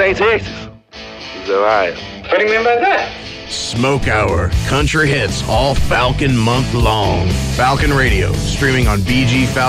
ain't Texas. It's Ohio. What do you mean by that? Smoke Hour, country hits all Falcon month long. Falcon Radio, streaming on BG Falcon.